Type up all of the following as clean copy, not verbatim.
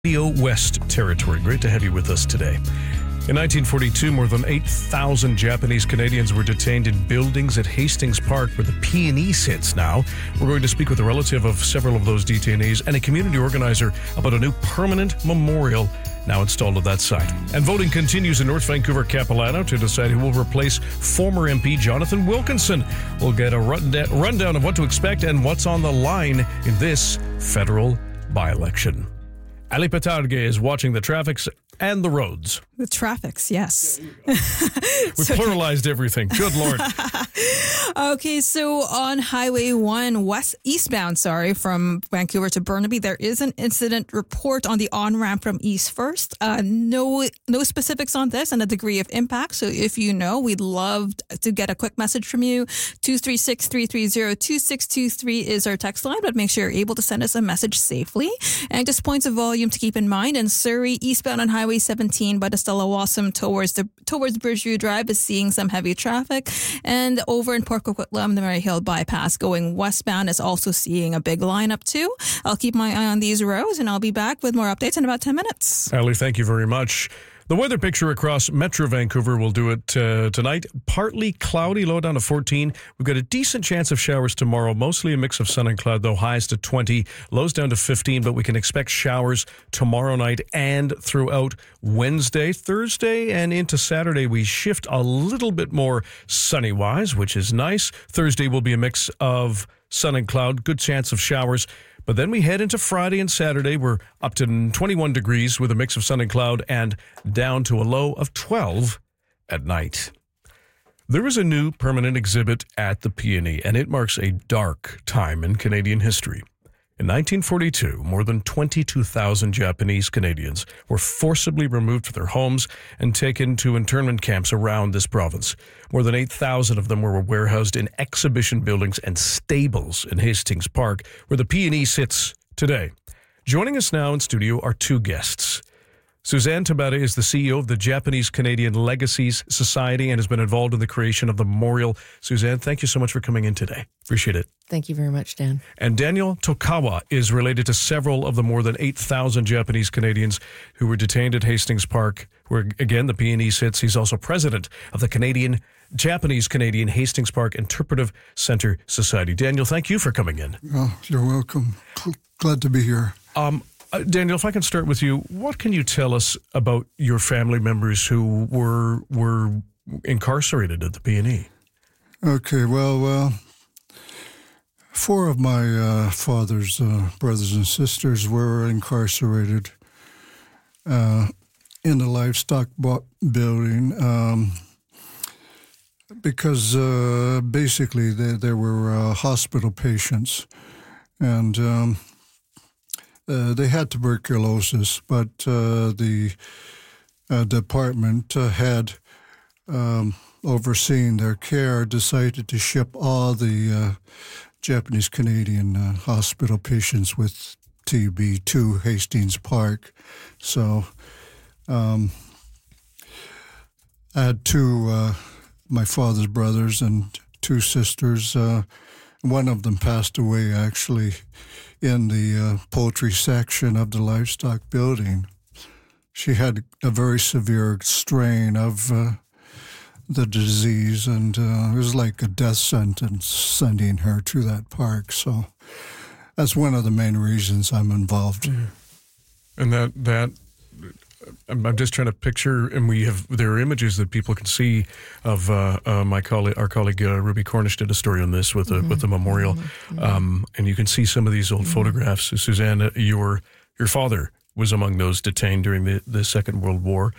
Radio West Territory. Great to have you with us today. In 1942, more than 8,000 Japanese Canadians were detained in buildings at Hastings Park, where the PNE sits now. We're going to speak with a relative of several of those detainees and a community organizer about a new permanent memorial now installed at that site. And voting continues in North Vancouver Capilano to decide who will replace former MP Jonathan Wilkinson. We'll get a rundown of what to expect and what's on the line in this federal by-election. Ali Patarge is watching the traffics and the roads. The traffics, yes. We pluralized everything. Good Lord. Okay, so on Highway 1 eastbound, from Vancouver to Burnaby, there is an incident report on the on-ramp from East First. No specifics on this and a degree of impact. So if you know, we'd love to get a quick message from you. 236-330-2623 is our text line, but make sure you're able to send us a message safely. And just points of volume to keep in mind. In Surrey, eastbound on Highway 17 by the Stella Wassam towards Bridgeview Drive is seeing some heavy traffic. And over in Port Coquitlam, the Murray Hill bypass going westbound is also seeing a big lineup too. I'll keep my eye on these roads and I'll be back with more updates in about 10 minutes. Ali, thank you very much. The weather picture across Metro Vancouver will do it tonight. Partly cloudy, low down to 14. We've got a decent chance of showers tomorrow. Mostly a mix of sun and cloud, though. Highs to 20, lows down to 15. But we can expect showers tomorrow night and throughout Wednesday, Thursday, and into Saturday. We shift a little bit more sunny-wise, which is nice. Thursday will be a mix of sun and cloud. Good chance of showers. But then we head into Friday and Saturday. We're up to 21 degrees with a mix of sun and cloud and down to a low of 12 at night. There is a new permanent exhibit at the PNE, and it marks a dark time in Canadian history. In 1942, more than 22,000 Japanese Canadians were forcibly removed from their homes and taken to internment camps around this province. More than 8,000 of them were warehoused in exhibition buildings and stables in Hastings Park, where the PNE sits today. Joining us now in studio are two guests. Suzanne Tabata is the CEO of the Japanese Canadian Legacies Society and has been involved in the creation of the memorial. Suzanne, thank you so much for coming in today. Appreciate it. Thank you very much, Dan. And Daniel Tokawa is related to several of the more than 8,000 Japanese Canadians who were detained at Hastings Park, where, again, the PNE sits. He's also president of the Japanese Canadian Hastings Park Interpretive Center Society. Daniel, thank you for coming in. Oh, you're welcome. Glad to be here. Daniel, if I can start with you, what can you tell us about your family members who were incarcerated at the PNE? Okay, well, four of my father's brothers and sisters were incarcerated in the livestock building because basically they were hospital patients, and they had tuberculosis, but the department had overseen their care, decided to ship all the Japanese Canadian hospital patients with TB to Hastings Park. So I had two, my father's brothers and two sisters. One of them passed away, actually, in the poultry section of the livestock building. She had a very severe strain of the disease, and it was like a death sentence sending her to that park. So that's one of the main reasons I'm involved. And that I'm just trying to picture, and there are images that people can see of our colleague Ruby Cornish did a story on this with the memorial, and you can see some of these old photographs. Suzanne, your father was among those detained during the Second World War.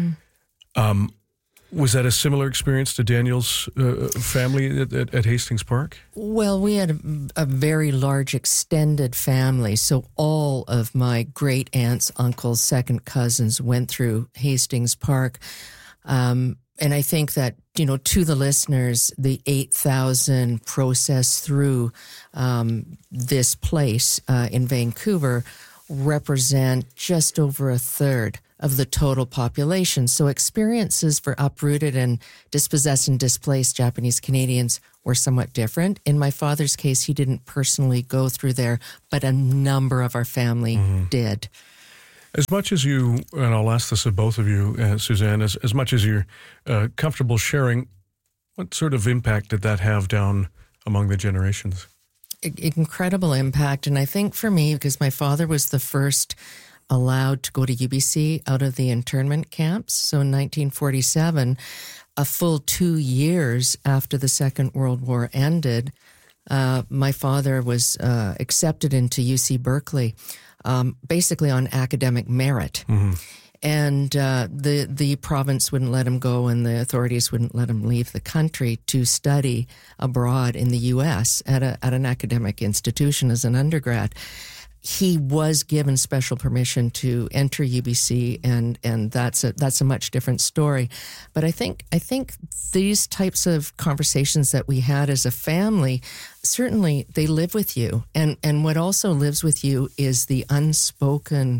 Was that a similar experience to Daniel's family at Hastings Park? Well, we had a very large extended family, so all of my great aunts, uncles, second cousins went through Hastings Park. And I think that, to the listeners, the 8,000 processed through this place in Vancouver represent just over a third of the total population. So experiences for uprooted and dispossessed and displaced Japanese Canadians were somewhat different. In my father's case, he didn't personally go through there, but a number of our family did. As much as you, and I'll ask this of both of you, Suzanne, as much as you're comfortable sharing, what sort of impact did that have down among the generations? Incredible impact. And I think for me, because my father was the first allowed to go to UBC out of the internment camps. So in 1947, a full 2 years after the Second World War ended, my father was accepted into UC Berkeley, basically on academic merit. Mm-hmm. And the province wouldn't let him go, and the authorities wouldn't let him leave the country to study abroad in the U.S. at an academic institution as an undergrad. He was given special permission to enter UBC, and that's a much different story. But I think these types of conversations that we had as a family, certainly they live with you, and what also lives with you is the unspoken.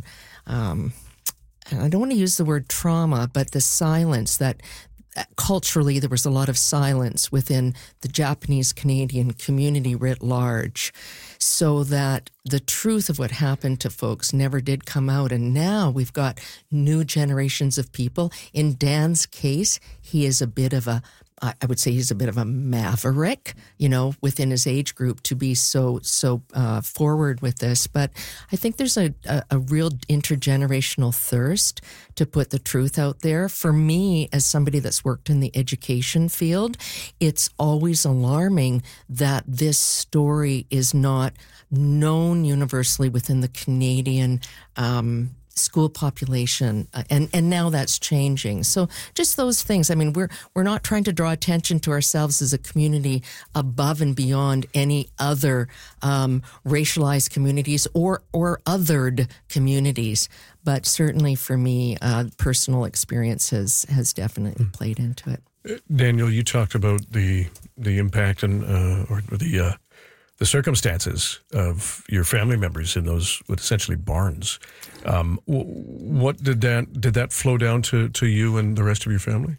I don't want to use the word trauma, but the silence that culturally there was a lot of silence within the Japanese Canadian community writ large, so that the truth of what happened to folks never did come out. And now we've got new generations of people. In Dan's case, he is a bit of a, I would say he's a bit of a maverick, within his age group to be so forward with this. But I think there's a real intergenerational thirst to put the truth out there. For me, as somebody that's worked in the education field, it's always alarming that this story is not known universally within the Canadian school population, and now that's changing. So just those things. I mean, we're not trying to draw attention to ourselves as a community above and beyond any other racialized communities or othered communities. But certainly for me, personal experience has definitely played into it. Daniel, you talked about the impact and or the circumstances of your family members in those essentially barns. What did that flow down to you and the rest of your family?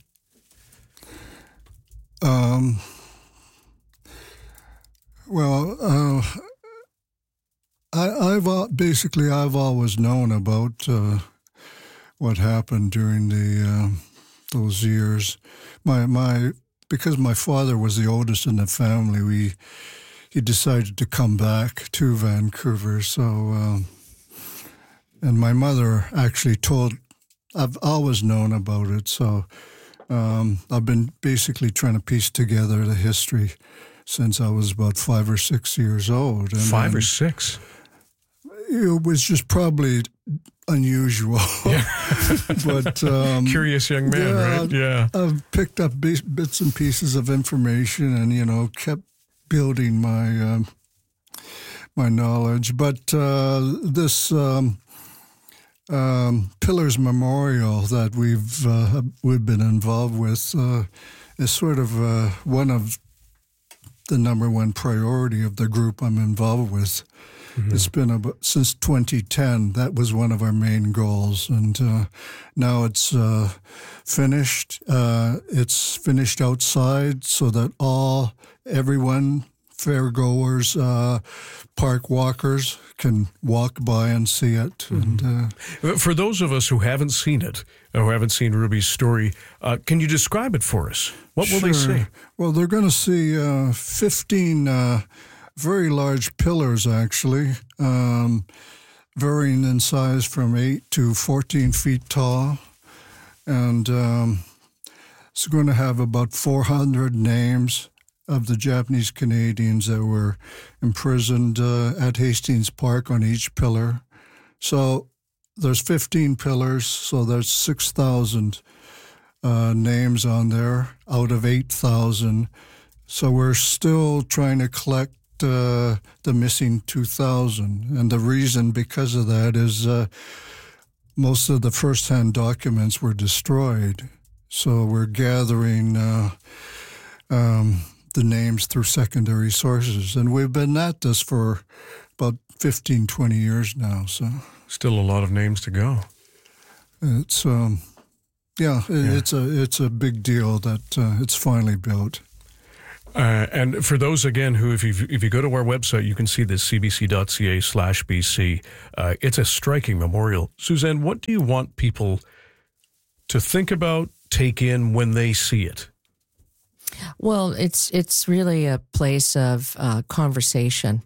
I've always known about what happened during those years. Because my father was the oldest in the family, he decided to come back to Vancouver. So, and my mother actually I've always known about it. So I've been basically trying to piece together the history since I was about 5 or 6 years old. And 5 or 6? It was just probably unusual. Yeah. But curious young man, right? Yeah. I've picked up bits and pieces of information and, kept building my my knowledge. But this Pillars Memorial that we've been involved with is sort of one of the number one priority of the group I'm involved with. Mm-hmm. It's been since 2010. That was one of our main goals, and now it's finished. It's finished outside so that everyone, fairgoers, park walkers, can walk by and see it. Mm-hmm. And for those of us who haven't seen it, or who haven't seen Ruby's story, can you describe it for us? What will they see? Well, they're going to see 15 very large pillars, actually, varying in size from 8 to 14 feet tall. And it's going to have about 400 names of the Japanese Canadians that were imprisoned at Hastings Park on each pillar. So there's 15 pillars, so there's 6,000 names on there out of 8,000. So we're still trying to collect the missing 2,000. And the reason because of that is most of the first-hand documents were destroyed. So we're gathering the names through secondary sources. And we've been at this for about 15, 20 years now. So still a lot of names to go. It's it's a big deal that it's finally built. And for those, again, who, if you go to our website, you can see this, cbc.ca/BC. It's a striking memorial. Suzanne, what do you want people to think about, take in when they see it? Well, it's really a place of conversation.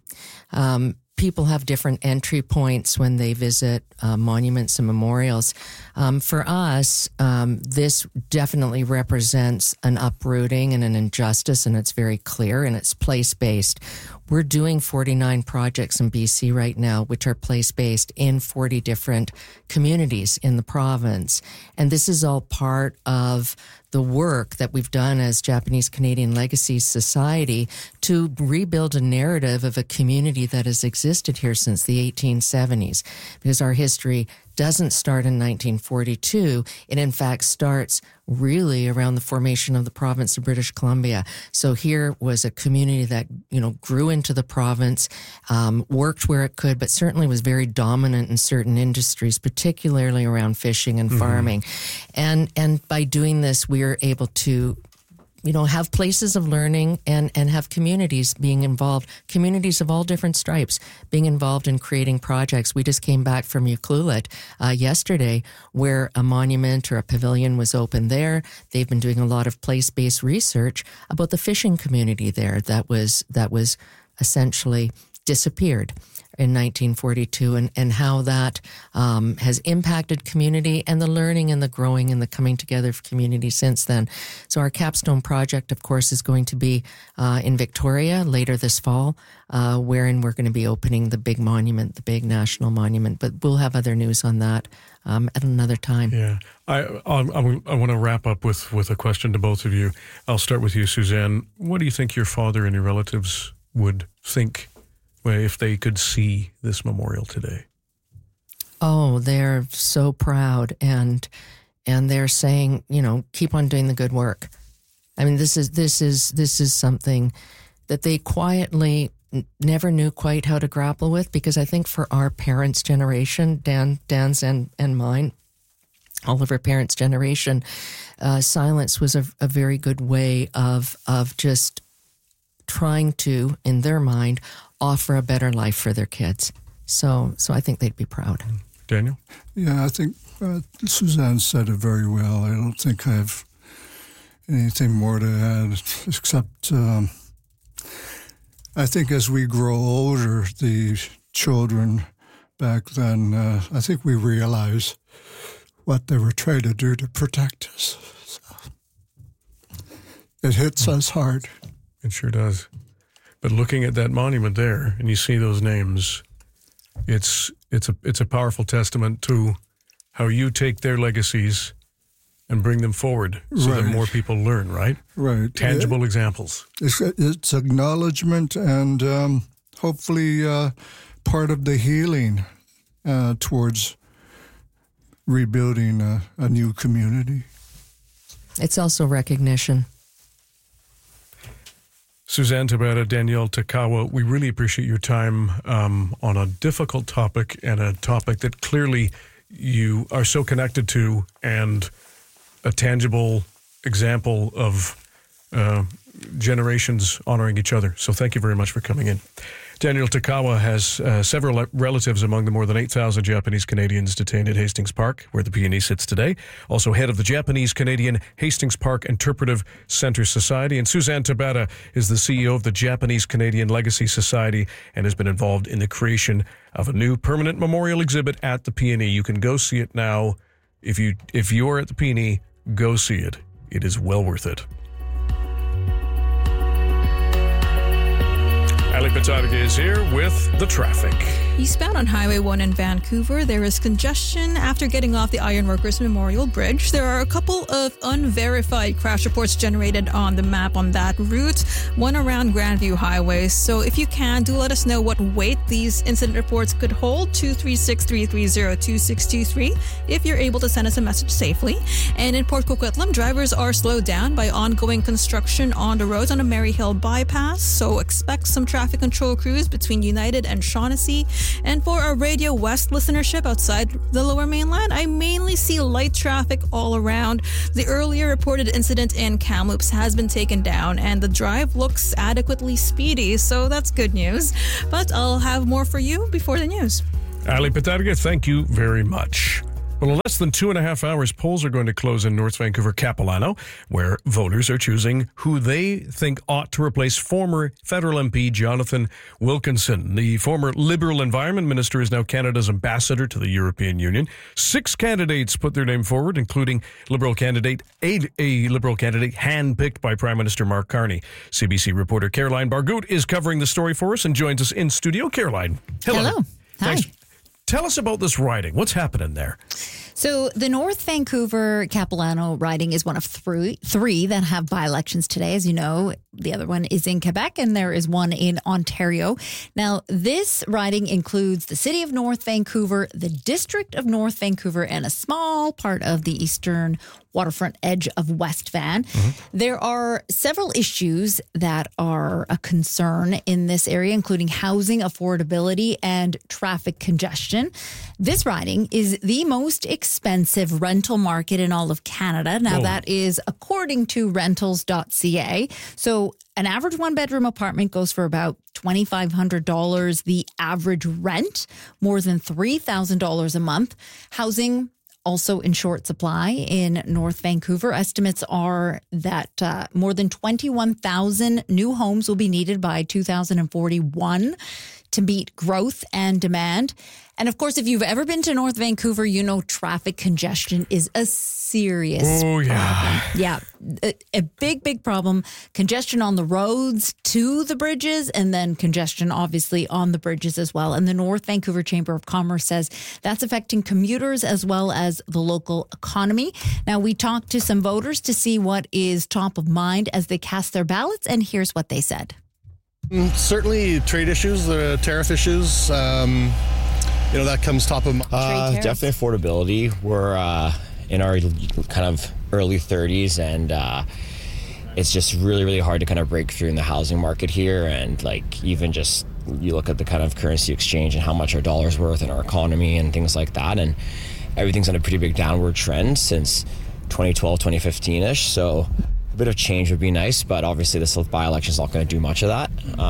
People have different entry points when they visit monuments and memorials. For us, this definitely represents an uprooting and an injustice, and it's very clear, and it's place-based. We're doing 49 projects in BC right now, which are place-based in 40 different communities in the province. And this is all part of the work that we've done as Japanese Canadian Legacy Society to rebuild a narrative of a community that has existed here since the 1870s, because our history doesn't start in 1942. It, in fact, starts really around the formation of the province of British Columbia. So here was a community that, grew into the province, worked where it could, but certainly was very dominant in certain industries, particularly around fishing and farming. And by doing this, we are able to have places of learning and have communities being involved, communities of all different stripes being involved in creating projects. We just came back from Ucluelet yesterday, where a monument or a pavilion was opened there. They've been doing a lot of place-based research about the fishing community there that was essentially disappeared in 1942, and how that has impacted community and the learning and the growing and the coming together of community since then. So our capstone project, of course, is going to be in Victoria later this fall, wherein we're going to be opening the big monument, the big national monument. But we'll have other news on that at another time. Yeah. I want to wrap up with a question to both of you. I'll start with you, Suzanne. What do you think your father and your relatives would think if they could see this memorial today? Oh, they're so proud, and they're saying, keep on doing the good work. I mean, this is something that they quietly never knew quite how to grapple with, because I think for our parents' generation, Dan's and mine, all of our parents' generation, silence was a very good way of just trying to, in their mind, offer a better life for their kids. So I think they'd be proud. Daniel? Yeah, I think Suzanne said it very well. I don't think I have anything more to add, except I think as we grow older, the children back then, I think we realize what they were trying to do to protect us. So it hits us hard. It sure does. But looking at that monument there, and you see those names, it's a powerful testament to how you take their legacies and bring them forward so that more people learn, right? Right. Tangible examples. It's acknowledgement and hopefully part of the healing towards rebuilding a new community. It's also recognition. Suzanne Tabata, Danielle Takawa, we really appreciate your time on a difficult topic, and a topic that clearly you are so connected to, and a tangible example of generations honoring each other. So thank you very much for coming in. Daniel Takawa has several relatives among the more than 8,000 Japanese Canadians detained at Hastings Park, where the PNE sits today. Also head of the Japanese Canadian Hastings Park Interpretive Center Society. And Suzanne Tabata is the CEO of the Japanese Canadian Legacy Society and has been involved in the creation of a new permanent memorial exhibit at the PNE. You can go see it now. If you are at the PNE, go see it. It is well worth it. Ali Patariga is here with the traffic. Eastbound on Highway 1 in Vancouver, there is congestion after getting off the Ironworkers Memorial Bridge. There are a couple of unverified crash reports generated on the map on that route, one around Grandview Highway. So if you can, do let us know what weight these incident reports could hold, 236-330-2623, if you're able to send us a message safely. And in Port Coquitlam, drivers are slowed down by ongoing construction on the roads on a Maryhill bypass, so expect some traffic control crews between United and Shaughnessy. And for our Radio West listenership outside the Lower Mainland, I mainly see light traffic all around. The earlier reported incident in Kamloops has been taken down, and the drive looks adequately speedy, so that's good news. But I'll have more for you before the news. Ali Patarga, thank you very much. Well, in less than 2.5 hours, polls are going to close in North Vancouver, Capilano, where voters are choosing who they think ought to replace former federal MP Jonathan Wilkinson. The former Liberal Environment Minister is now Canada's ambassador to the European Union. 6 candidates put their name forward, including a Liberal candidate handpicked by Prime Minister Mark Carney. CBC reporter Caroline Bargout is covering the story for us and joins us in studio. Caroline, hello. Hi. Thanks. Tell us about this riding. What's happening there? So the North Vancouver Capilano riding is one of three that have by-elections today. As you know, the other one is in Quebec and there is one in Ontario. Now, this riding includes the city of North Vancouver, the district of North Vancouver, and a small part of the eastern waterfront edge of West Van. Mm-hmm. There are several issues that are a concern in this area, including housing affordability and traffic congestion. This riding is the most expensive rental market in all of Canada. Now, that is according to rentals.ca. So an average one-bedroom apartment goes for about $2,500. The average rent, more than $3,000 a month. Housing, also in short supply in North Vancouver. Estimates are that more than 21,000 new homes will be needed by 2041 to meet growth and demand. And of course, if you've ever been to North Vancouver, you know traffic congestion is a serious problem. Yeah, a big problem. Congestion on the roads to the bridges, and then congestion obviously on the bridges as well. And the North Vancouver Chamber of Commerce says that's affecting commuters as well as the local economy. Now, we talked to some voters to see what is top of mind as they cast their ballots, and here's what they said. Certainly trade issues, the tariff issues, that comes top of mind. Definitely affordability. We're in our kind of early 30s, and it's just really, really hard to kind of break through in the housing market here. And even just you look at the kind of currency exchange and how much our dollar's worth in our economy and things like that. And everything's on a pretty big downward trend since 2012, 2015-ish. So a bit of change would be nice, but obviously this by-election is not going to do much of that.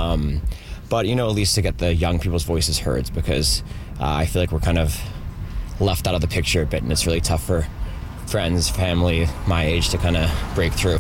But, at least to get the young people's voices heard, because I feel like we're kind of left out of the picture a bit, and it's really tough for friends, family, my age to kind of break through.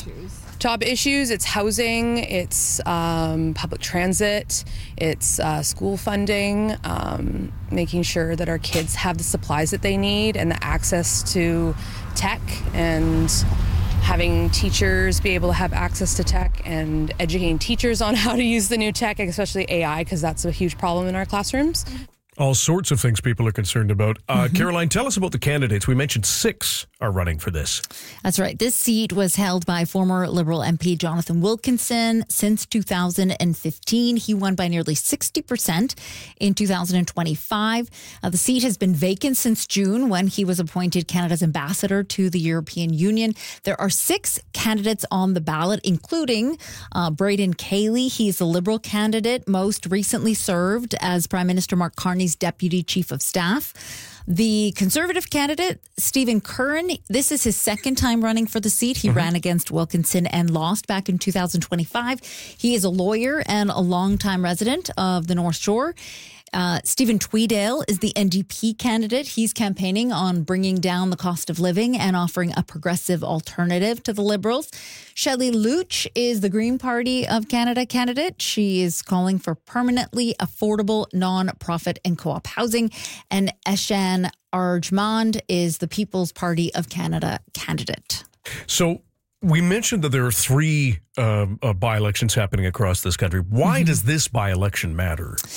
Top issues, it's housing, it's public transit, it's school funding, making sure that our kids have the supplies that they need and the access to tech, and having teachers be able to have access to tech and educating teachers on how to use the new tech, especially AI, because that's a huge problem in our classrooms. All sorts of things people are concerned about. Caroline, tell us about the candidates. We mentioned 6 are running for this. That's right. This seat was held by former Liberal MP Jonathan Wilkinson since 2015. He won by nearly 60% in 2025. The seat has been vacant since June, when he was appointed Canada's ambassador to the European Union. There are 6 candidates on the ballot, including Braden Cayley. He's the Liberal candidate, most recently served as Prime Minister Mark Carney's Deputy Chief of Staff. The Conservative candidate, Stephen Curran, this is his second time running for the seat. He ran against Wilkinson and lost back in 2025. He is a lawyer and a longtime resident of the North Shore. Stephen Tweedale is the NDP candidate. He's campaigning on bringing down the cost of living and offering a progressive alternative to the Liberals. Shelley Luch is the Green Party of Canada candidate. She is calling for permanently affordable non-profit and co-op housing. And Eshan Arjmand is the People's Party of Canada candidate. So we mentioned that there are 3 by-elections happening across this country. Why does this by-election matter?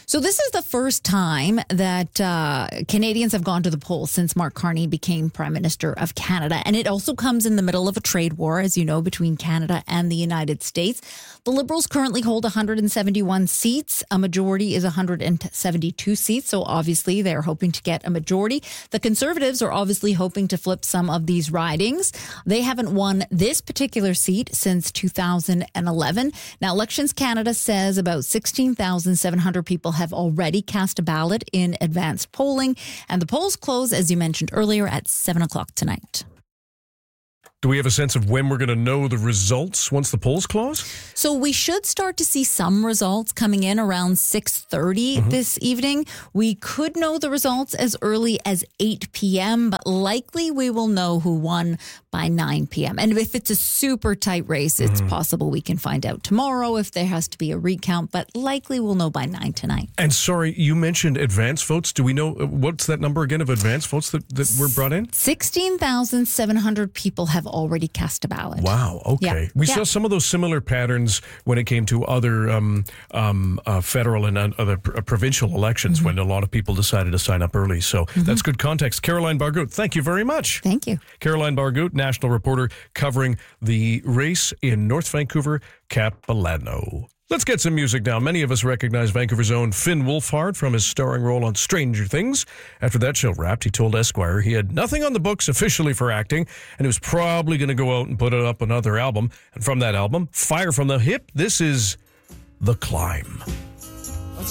So this is the first time that Canadians have gone to the polls since Mark Carney became Prime Minister of Canada. And it also comes in the middle of a trade war, as you know, between Canada and the United States. The Liberals currently hold 171 seats. A majority is 172 seats. So obviously they're hoping to get a majority. The Conservatives are obviously hoping to flip some of these ridings. They haven't won this particular seat since 2011. Now, Elections Canada says about 16,700 people have already cast a ballot in advanced polling, and the polls close, as you mentioned earlier, at 7 o'clock tonight. Do we have a sense of when we're going to know the results once the polls close? So we should start to see some results coming in around 6:30 this evening. We could know the results as early as 8 p.m., but likely we will know who won by 9 p.m. And if it's a super tight race, it's possible we can find out tomorrow if there has to be a recount, but likely we'll know by 9 tonight. And sorry, you mentioned advance votes. Do we know, what's that number again of advance votes that were brought in? 16,700 people have already cast a ballot. Wow. Okay. Yeah. We saw some of those similar patterns when it came to other federal and other provincial elections when a lot of people decided to sign up early. So that's good context. Caroline Bargut, thank you very much. Thank you. Caroline Bargut, national reporter covering the race in North Vancouver, Capilano. Let's get some music now. Many of us recognize Vancouver's own Finn Wolfhard from his starring role on Stranger Things. After that show wrapped, he told Esquire he had nothing on the books officially for acting, and he was probably going to go out and put up another album. And from that album, Fire from the Hip, this is The Climb.